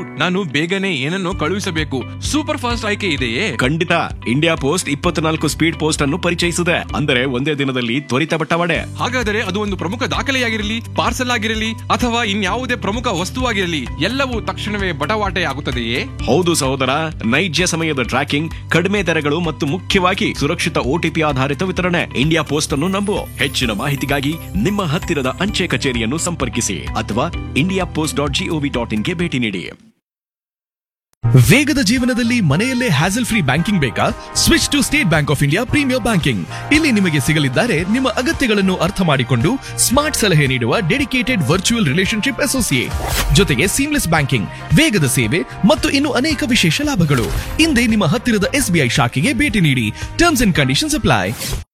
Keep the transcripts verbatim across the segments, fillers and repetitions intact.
ನಾನು ಬೇಗನೆ ಏನನ್ನು ಕಳುಹಿಸಬೇಕು. ಸೂಪರ್ ಫಾಸ್ಟ್ ಆಯ್ಕೆ ಇದೆಯೇ? ಖಂಡಿತ. ಇಂಡಿಯಾ ಪೋಸ್ಟ್ ಇಪ್ಪತ್ನಾಲ್ಕು ಸ್ಪೀಡ್ ಪೋಸ್ಟ್ ಅನ್ನು ಪರಿಚಯಿಸಿದೆ, ಅಂದರೆ ಒಂದೇ ದಿನದಲ್ಲಿ ತ್ವರಿತ ಬಟ್ಟವಾಡೆ. ಹಾಗಾದರೆ ಅದು ಒಂದು ಪ್ರಮುಖ ದಾಖಲೆಯಾಗಿರಲಿ, ಪಾರ್ಸಲ್ ಆಗಿರಲಿ ಅಥವಾ ಇನ್ಯಾವುದೇ ಪ್ರಮುಖ ವಸ್ತುವಾಗಿರಲಿ, ಎಲ್ಲವೂ ತಕ್ಷಣವೇ ಬಟವಾಟೆ ಆಗುತ್ತದೆಯೇ? ಹೌದು ಸಹೋದರ, ನೈಜ ಸಮಯದ ಟ್ರ್ಯಾಕಿಂಗ್, ಕಡಿಮೆ ದರಗಳು ಮತ್ತು ಮುಖ್ಯವಾಗಿ ಸುರಕ್ಷಿತ ಓಟಿಪಿ ಆಧಾರಿತ ವಿತರಣೆ. ಇಂಡಿಯಾ ಪೋಸ್ಟ್ ಅನ್ನು ನಂಬು. ಹೆಚ್ಚಿನ ಮಾಹಿತಿಗಾಗಿ ನಿಮ್ಮ ಹತ್ತಿರದ ಅಂಚೆ ಕಚೇರಿಯನ್ನು ಸಂಪರ್ಕಿಸಿ ಅಥವಾ India post dot gov dot ಇನ್ಗೆ ಭೇಟಿ ನೀಡಿ. ವೇಗದ ಜೀವನದಲ್ಲಿ ಮನೆಯಲ್ಲೇ ಹ್ಯಾಸಲ್ ಫ್ರೀ ಬ್ಯಾಂಕಿಂಗ್ ಬೇಕಾ? Switch to state bank of India premier banking. ಇಲ್ಲಿ ನಿಮಗೆ ಸಿಗಲಿದ್ದಾರೆ ನಿಮ್ಮ ಅಗತ್ಯಗಳನ್ನು ಅರ್ಥ ಮಾಡಿಕೊಂಡು ಸ್ಮಾರ್ಟ್ ಸಲಹೆ ನೀಡುವ ಡೆಡಿಕೇಟೆಡ್ ವರ್ಚುವಲ್ ರಿಲೇಶನ್ಶಿಪ್ ಅಸೋಸಿಯೇಟ್, ಜೊತೆಗೆ ಸೀಮ್ಲೆಸ್ ಬ್ಯಾಂಕಿಂಗ್, ವೇಗದ ಸೇವೆ ಮತ್ತು ಇನ್ನು ಅನೇಕ ವಿಶೇಷ ಲಾಭಗಳು. ಇಂದೇ ನಿಮ್ಮ ಹತ್ತಿರದ ಎಸ್ಬಿಐ ಶಾಖೆಗೆ ಭೇಟಿ ನೀಡಿ. Terms and conditions apply.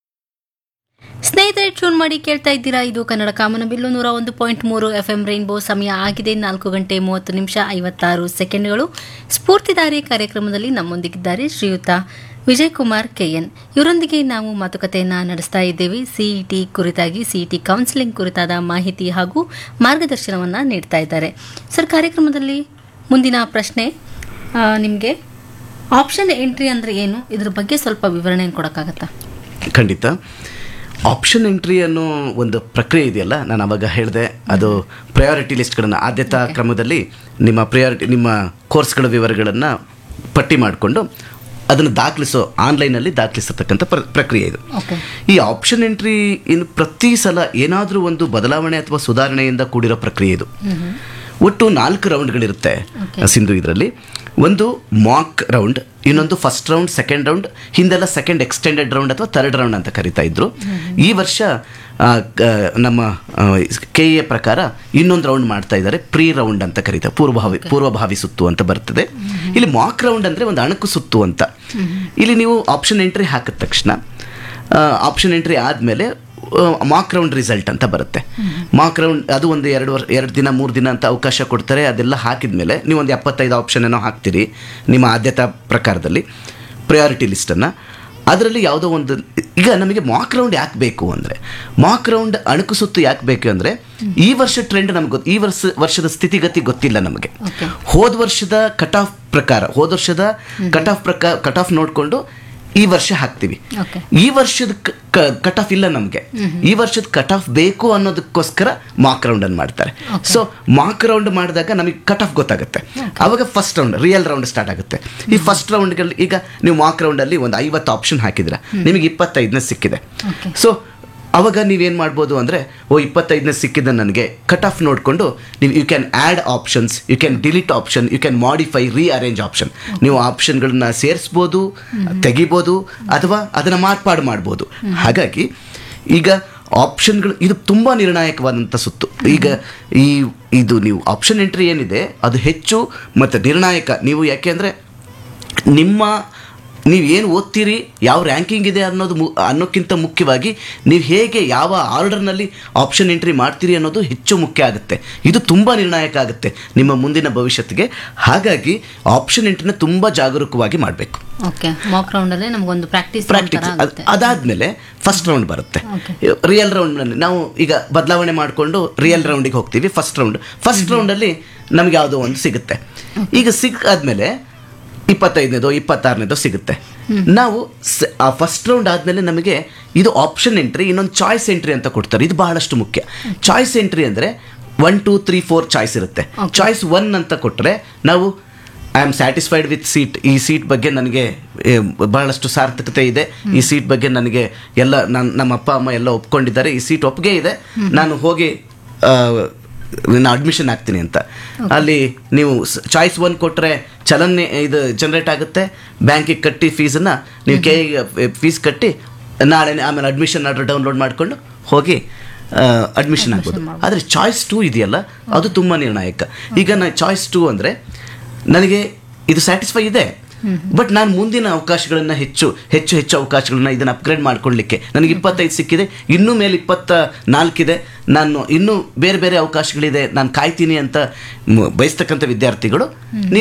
ಸ್ನೇಹಿತರೆ, ಟ್ಯೂನ್ ಮಾಡಿ ಕೇಳ್ತಾ ಇದ್ದೀರಾ. ಇದು ಕನ್ನಡ ಕಾಮನಬಿಲ್ಲು ನೂರ ಒಂದು ಪಾಯಿಂಟ್ ಮೂರು ಎಫ್ ಎಂ ರೈನ್ಬೋ. ಸಮಯ ಆಗಿದೆ ನಾಲ್ಕು ಗಂಟೆ ಮೂವತ್ತು ನಿಮಿಷ ಐವತ್ತಾರು ಸೆಕೆಂಡ್ಗಳು. ಸ್ಫೂರ್ತಿದಾರಿ ಕಾರ್ಯಕ್ರಮದಲ್ಲಿ ನಮ್ಮೊಂದಿಗಿದ್ದಾರೆ ಶ್ರೀಯುತ ವಿಜಯ್ ಕುಮಾರ್ ಕೆಎನ್. ಇವರೊಂದಿಗೆ ನಾವು ಮಾತುಕತೆಯನ್ನು ನಡೆಸ್ತಾ ಇದ್ದೇವೆ. ಸಿಇಟಿ ಕುರಿತಾಗಿ, ಸಿಇಟಿ ಕೌನ್ಸಿಲಿಂಗ್ ಕುರಿತಾದ ಮಾಹಿತಿ ಹಾಗೂ ಮಾರ್ಗದರ್ಶನವನ್ನು ನೀಡ್ತಾ ಇದ್ದಾರೆ. ಸರ್, ಕಾರ್ಯಕ್ರಮದಲ್ಲಿ ಮುಂದಿನ ಪ್ರಶ್ನೆ ನಿಮಗೆ, ಆಪ್ಷನ್ ಎಂಟ್ರಿ ಅಂದರೆ ಏನು? ಇದ್ರ ಬಗ್ಗೆ ಸ್ವಲ್ಪ ವಿವರಣೆ ಕೊಡೋಕ್ಕಾಗತ್ತಾ? ಖಂಡಿತ. ಆಪ್ಷನ್ ಎಂಟ್ರಿ ಅನ್ನೋ ಒಂದು ಪ್ರಕ್ರಿಯೆ ಇದೆಯಲ್ಲ, ನಾನು ಅವಾಗ ಹೇಳಿದೆ, ಅದು ಪ್ರಯಾರಿಟಿ ಲಿಸ್ಟ್ಗಳನ್ನು, ಆದ್ಯತಾ ಕ್ರಮದಲ್ಲಿ ನಿಮ್ಮ ಪ್ರಯಾರಿಟಿ, ನಿಮ್ಮ ಕೋರ್ಸ್ಗಳ ವಿವರಗಳನ್ನು ಪಟ್ಟಿ ಮಾಡಿಕೊಂಡು ಅದನ್ನು ದಾಖಲಿಸೋ, ಆನ್ಲೈನಲ್ಲಿ ದಾಖಲಿಸತಕ್ಕಂಥ ಪ್ರ ಪ್ರಕ್ರಿಯೆ ಇದು. ಈ ಆಪ್ಷನ್ ಎಂಟ್ರಿ ಇನ್ನು ಪ್ರತಿ ಸಲ ಏನಾದರೂ ಒಂದು ಬದಲಾವಣೆ ಅಥವಾ ಸುಧಾರಣೆಯಿಂದ ಕೂಡಿರೋ ಪ್ರಕ್ರಿಯೆ ಇದು. ಒಟ್ಟು ನಾಲ್ಕು ರೌಂಡ್ಗಳಿರುತ್ತೆ ಸಿಂಧು. ಇದರಲ್ಲಿ ಒಂದು ಮಾಕ್ ರೌಂಡ್, ಇನ್ನೊಂದು ಫಸ್ಟ್ ರೌಂಡ್, ಸೆಕೆಂಡ್ ರೌಂಡ್, ಹಿಂದೆಲ್ಲ ಸೆಕೆಂಡ್ ಎಕ್ಸ್ಟೆಂಡೆಡ್ ರೌಂಡ್ ಅಥವಾ ಥರ್ಡ್ ರೌಂಡ್ ಅಂತ ಕರಿತಾ ಇದ್ರು. ಈ ವರ್ಷ ನಮ್ಮ ಕೆ ಎ ಪ್ರಕಾರ ಇನ್ನೊಂದು ರೌಂಡ್ ಮಾಡ್ತಾ ಇದ್ದಾರೆ, ಪ್ರೀ ರೌಂಡ್ ಅಂತ ಕರೀತಾರೆ, ಪೂರ್ವಭಾವಿ ಪೂರ್ವಭಾವಿ ಸುತ್ತು ಅಂತ ಬರ್ತದೆ. ಇಲ್ಲಿ ಮಾಕ್ ರೌಂಡ್ ಅಂದರೆ ಒಂದು ಅಣಕು ಸುತ್ತು ಅಂತ. ಇಲ್ಲಿ ನೀವು ಆಪ್ಷನ್ ಎಂಟ್ರಿ ಹಾಕಿದ ತಕ್ಷಣ, ಆಪ್ಷನ್ ಎಂಟ್ರಿ ಆದಮೇಲೆ ಮಾಕ್ ರೌಂಡ್ ರಿಸಲ್ಟ್ ಅಂತ ಬರುತ್ತೆ. ಮಾಕ್ ರೌಂಡ್ ಅದು ಒಂದು ಎರಡು ವರ್ಷ ಎರಡು ದಿನ ಮೂರು ದಿನ ಅಂತ ಅವಕಾಶ ಕೊಡ್ತಾರೆ. ಅದೆಲ್ಲ ಹಾಕಿದ ಮೇಲೆ ನೀವು ಒಂದು ಎಪ್ಪತ್ತೈದು ಆಪ್ಷನ್ ಏನೋ ಹಾಕ್ತೀರಿ ನಿಮ್ಮ ಆದ್ಯತಾ ಪ್ರಕಾರದಲ್ಲಿ, ಪ್ರಯಾರಿಟಿ ಲಿಸ್ಟನ್ನು. ಅದರಲ್ಲಿ ಯಾವುದೋ ಒಂದು, ಈಗ ನಮಗೆ ಮಾಕ್ ರೌಂಡ್ ಯಾಕೆ ಬೇಕು ಅಂದರೆ, ಮಾಕ್ ರೌಂಡ್ ಅಣಕು ಸುತ್ತು ಯಾಕೆ ಬೇಕು ಅಂದರೆ, ಈ ವರ್ಷ ಟ್ರೆಂಡ್ ನಮ್ಗೆ ಗೊತ್ತು, ಈ ವರ್ಷ ವರ್ಷದ ಸ್ಥಿತಿಗತಿ ಗೊತ್ತಿಲ್ಲ ನಮಗೆ. ಹೋದ ವರ್ಷದ ಕಟ್ ಆಫ್ ಪ್ರಕಾರ, ಹೋದ ವರ್ಷದ ಕಟ್ ಆಫ್ ಪ್ರಕಾರ ಕಟ್ ಆಫ್ ನೋಡಿಕೊಂಡು ಈ ವರ್ಷ ಹಾಕ್ತೀವಿ. ಈ ವರ್ಷದ ಕಟ್ ಆಫ್ ಇಲ್ಲ ನಮಗೆ, ಈ ವರ್ಷದ ಕಟ್ ಆಫ್ ಬೇಕು ಅನ್ನೋದಕ್ಕೋಸ್ಕರ ಮಾಕ್ ರೌಂಡ್ ಅನ್ನು ಮಾಡ್ತಾರೆ. ಸೊ ಮಾಕ್ ರೌಂಡ್ ಮಾಡಿದಾಗ ನಮಗೆ ಕಟ್ ಆಫ್ ಗೊತ್ತಾಗುತ್ತೆ. ಅವಾಗ first round, real round start ಆಗುತ್ತೆ. ಈ ಫಸ್ಟ್ ರೌಂಡ್ಗಳಲ್ಲಿ ಈಗ ನೀವು ಮಾಕ್ ರೌಂಡಲ್ಲಿ ಒಂದು ಐವತ್ತು ಆಪ್ಷನ್ ಹಾಕಿದ್ರೆ ನಿಮಗೆ ಇಪ್ಪತ್ತೈದನೇ ಸಿಕ್ಕಿದೆ. ಸೊ ಅವಾಗ ನೀವೇನು ಮಾಡ್ಬೋದು ಅಂದರೆ, ಓ ಇಪ್ಪತ್ತೈದನೇ ಸಿಕ್ಕಿದೆ ನನಗೆ, ಕಟ್ ಆಫ್ ನೋಡಿಕೊಂಡು ನೀವು you can add options, you can delete option, you can modify, rearrange option. ನೀವು ಆಪ್ಷನ್ಗಳನ್ನ ಸೇರಿಸ್ಬೋದು, ತೆಗಿಬೋದು, ಅಥವಾ ಅದನ್ನು ಮಾರ್ಪಾಡು ಮಾಡ್ಬೋದು. ಹಾಗಾಗಿ ಈಗ ಆಪ್ಷನ್ಗಳು ಇದು ತುಂಬ ನಿರ್ಣಾಯಕವಾದಂಥ ಸುತ್ತು. ಈಗ ಈ ಇದು ನೀವು ಆಪ್ಷನ್ ಎಂಟ್ರಿ ಏನಿದೆ ಅದು ಹೆಚ್ಚು ಮತ್ತು ನಿರ್ಣಾಯಕ. ನೀವು ಯಾಕೆ ಅಂದರೆ ನಿಮ್ಮ ನೀವು ಏನು ಓದ್ತೀರಿ, ಯಾವ ರ್ಯಾಂಕಿಂಗ್ ಇದೆ ಅನ್ನೋದು ಮು ಅನ್ನೋಕ್ಕಿಂತ ಮುಖ್ಯವಾಗಿ ನೀವು ಹೇಗೆ ಯಾವ ಆರ್ಡರ್ನಲ್ಲಿ ಆಪ್ಷನ್ ಎಂಟ್ರಿ ಮಾಡ್ತೀರಿ ಅನ್ನೋದು ಹೆಚ್ಚು ಮುಖ್ಯ ಆಗುತ್ತೆ. ಇದು ತುಂಬ ನಿರ್ಣಾಯಕ ಆಗುತ್ತೆ ನಿಮ್ಮ ಮುಂದಿನ ಭವಿಷ್ಯತ್ತಿಗೆ. ಹಾಗಾಗಿ ಆಪ್ಷನ್ ಎಂಟ್ರಿನ ತುಂಬ ಜಾಗರೂಕವಾಗಿ ಮಾಡಬೇಕು. ಪ್ರಾಕ್ಟೀಸ್ ಅದಾದಮೇಲೆ ಫಸ್ಟ್ ರೌಂಡ್ ಬರುತ್ತೆ. ರಿಯಲ್ ರೌಂಡ್ನಲ್ಲಿ ನಾವು ಈಗ ಬದಲಾವಣೆ ಮಾಡಿಕೊಂಡು ರಿಯಲ್ ರೌಂಡಿಗೆ ಹೋಗ್ತೀವಿ. ಫಸ್ಟ್ ರೌಂಡ್ ಫಸ್ಟ್ ರೌಂಡಲ್ಲಿ ನಮ್ಗೆ ಯಾವುದೋ ಒಂದು ಸಿಗುತ್ತೆ. ಈಗ ಸಿಕ್ಕಾದ್ಮೇಲೆ ಇಪ್ಪತ್ತೈದನೇದೋ ಇಪ್ಪತ್ತಾರನೇದೋ ಸಿಗುತ್ತೆ. ನಾವು ಆ ಫಸ್ಟ್ ರೌಂಡ್ ಆದಮೇಲೆ ನಮಗೆ ಇದು ಆಪ್ಷನ್ ಎಂಟ್ರಿ, ಇನ್ನೊಂದು ಚಾಯ್ಸ್ ಎಂಟ್ರಿ ಅಂತ ಕೊಡ್ತಾರೆ. ಇದು ಬಹಳಷ್ಟು ಮುಖ್ಯ. ಚಾಯ್ಸ್ ಎಂಟ್ರಿ ಅಂದರೆ one two three four choice ಇರುತ್ತೆ. ಚಾಯ್ಸ್ ಒನ್ ಅಂತ ಕೊಟ್ಟರೆ ನಾವು I am satisfied with seat, ಈ ಸೀಟ್ ಬಗ್ಗೆ ನನಗೆ ಬಹಳಷ್ಟು ಸಾರ್ಥಕತೆ ಇದೆ, ಈ ಸೀಟ್ ಬಗ್ಗೆ ನನಗೆ ಎಲ್ಲ ನನ್ನ ನಮ್ಮ ಅಪ್ಪ ಅಮ್ಮ ಎಲ್ಲ ಒಪ್ಕೊಂಡಿದ್ದಾರೆ, ಈ ಸೀಟ್ ಒಪ್ಪಿಗೆ ಇದೆ, ನಾನು ಹೋಗಿ ನಾನು ಅಡ್ಮಿಷನ್ ಆಗ್ತೀನಿ ಅಂತ. ಅಲ್ಲಿ ನೀವು ಚಾಯ್ಸ್ ಒನ್ ಕೊಟ್ಟರೆ ಚಲನ್ ಇದು ಜನರೇಟ್ ಆಗುತ್ತೆ. ಬ್ಯಾಂಕಿಗೆ ಕಟ್ಟಿ ಫೀಸನ್ನು ನೀವು ಕೆ ಫೀಸ್ ಕಟ್ಟಿ ನಾಳೆ ಆಮೇಲೆ ಅಡ್ಮಿಷನ್ ಆರ್ಡರ್ ಡೌನ್ಲೋಡ್ ಮಾಡಿಕೊಂಡು ಹೋಗಿ ಅಡ್ಮಿಷನ್ ಆಗ್ಬೋದು. ಆದರೆ ಚಾಯ್ಸ್ ಟೂ ಇದೆಯಲ್ಲ, ಅದು ತುಂಬ ನಿರ್ಣಾಯಕ. ಈಗ ನಾನು ಚಾಯ್ಸ್ ಟೂ ಅಂದರೆ ನನಗೆ ಇದು ಸ್ಯಾಟಿಸ್ಫೈ ಇದೆ, ಬಟ್ ನಾನು ಮುಂದಿನ ಅವಕಾಶಗಳನ್ನು ಹೆಚ್ಚು ಹೆಚ್ಚು ಹೆಚ್ಚು ಅವಕಾಶಗಳನ್ನ ಇದನ್ನು ಅಪ್ಗ್ರೇಡ್ ಮಾಡ್ಕೊಳ್ಳಿಕ್ಕೆ ನನಗೆ ಇಪ್ಪತ್ತೈದು ಸಿಕ್ಕಿದೆ, ಇನ್ನೂ ಮೇಲೆ ಇಪ್ಪತ್ತ ನಾಲ್ಕಿದೆ, ನಾನು ಇನ್ನೂ ಬೇರೆ ಬೇರೆ ಅವಕಾಶಗಳಿದೆ, ನಾನು ಕಾಯ್ತೀನಿ ಅಂತ ಬಯಸ್ತಕ್ಕಂಥ ವಿದ್ಯಾರ್ಥಿಗಳು